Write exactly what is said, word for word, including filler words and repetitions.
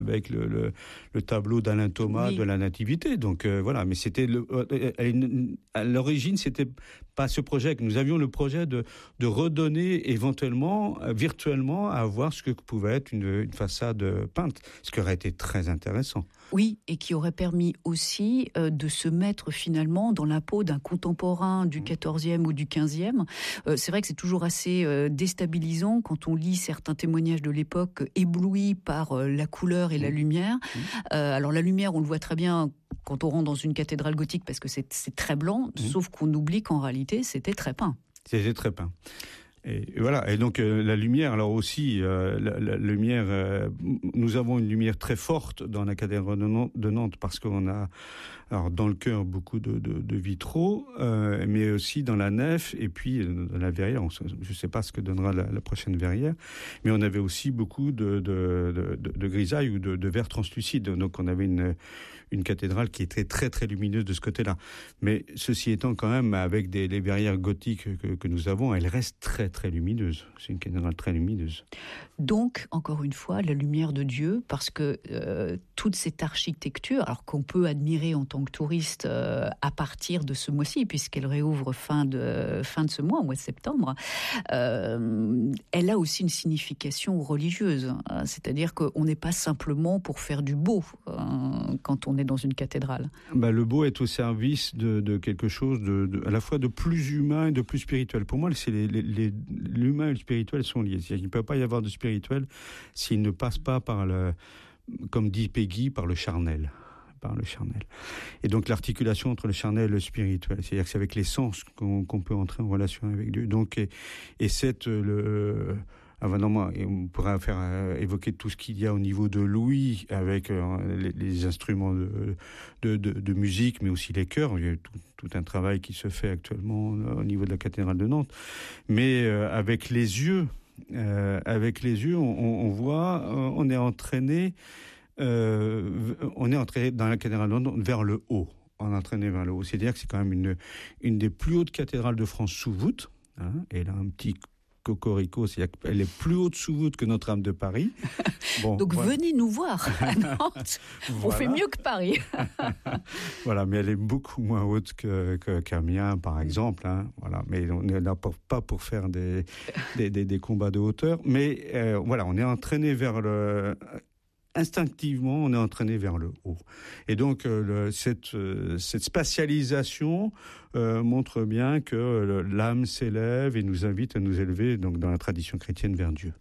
avec le, le, le tableau d'Alain Thomas oui. de la Nativité. Donc euh, voilà, mais c'était le, euh, à l'origine, c'était pas ce projet. Nous avions le projet de, de redonner éventuellement, euh, virtuellement, à voir ce que pouvait être une, une façade peinte, ce qui aurait été très intéressant. Oui, et qui aurait permis aussi euh, de se mettre finalement dans la peau d'un contemporain du quatorzième ou du quinzième. Euh, c'est vrai que c'est toujours assez euh, déstabilisant quand on lit certains témoignages de l'époque éblouis par euh, la couleur et la lumière. Euh, alors la lumière, on le voit très bien quand on rentre dans une cathédrale gothique parce que c'est, c'est très blanc, mmh. sauf qu'on oublie qu'en réalité, c'était très peint. C'était très peint. Et voilà. Et donc euh, la lumière, alors aussi euh, la, la lumière, euh, nous avons une lumière très forte dans la cathédrale de Nantes, de Nantes parce qu'on a, alors dans le chœur beaucoup de, de, de vitraux, euh, mais aussi dans la nef et puis dans la verrière. On, je ne sais pas ce que donnera la, la prochaine verrière, mais on avait aussi beaucoup de, de, de, de, de grisailles ou de, de verre translucide. Donc on avait une, une cathédrale qui était très très lumineuse de ce côté-là. Mais ceci étant, quand même, avec des les verrières gothiques que, que nous avons, elle reste très très lumineuse. C'est une cathédrale très lumineuse. Donc, encore une fois, la lumière de Dieu, parce que euh, toute cette architecture, alors qu'on peut admirer en tant que touriste euh, à partir de ce mois-ci, puisqu'elle réouvre fin de, fin de ce mois, au mois de septembre, euh, elle a aussi une signification religieuse. Hein, c'est-à-dire qu'on n'est pas simplement pour faire du beau euh, quand on est dans une cathédrale. Bah, le beau est au service de, de quelque chose de, de, à la fois de plus humain et de plus spirituel. Pour moi, c'est les, les, les l'humain et le spirituel sont liés. C'est-à-dire qu'il ne peut pas y avoir de spirituel s'il ne passe pas par le, comme dit Peggy, par le charnel. Par le charnel. Et donc l'articulation entre le charnel et le spirituel, c'est-à-dire que c'est avec les sens qu'on, qu'on peut entrer en relation avec Dieu. Donc, et, et c'est le... Ah ben non, moi, on pourrait faire euh, évoquer tout ce qu'il y a au niveau de l'ouïe avec euh, les, les instruments de, de, de, de musique, mais aussi les chœurs. Il y a tout, tout un travail qui se fait actuellement euh, au niveau de la cathédrale de Nantes. Mais euh, avec les yeux, euh, avec les yeux, on, on voit, euh, on est entraîné, euh, on est entraîné dans la cathédrale de Nantes vers le haut. On est entraîné vers le haut. C'est-à-dire que c'est quand même une, une des plus hautes cathédrales de France sous voûte. Hein, et là, un petit cocorico, c'est-à-dire qu'elle est plus haute sous voûte que Notre-Dame de Paris. Bon, donc voilà. Venez nous voir à Nantes. Voilà. On fait mieux que Paris. Voilà, mais elle est beaucoup moins haute que, que qu'Amiens, par exemple. Hein. Voilà, mais on n'est là pas pour faire des, des, des, des combats de hauteur. Mais euh, voilà, on est entraîné vers le... Instinctivement, on est entraîné vers le haut. Et donc, euh, le, cette, euh, cette spatialisation euh, montre bien que euh, l'âme s'élève et nous invite à nous élever, donc dans la tradition chrétienne, vers Dieu.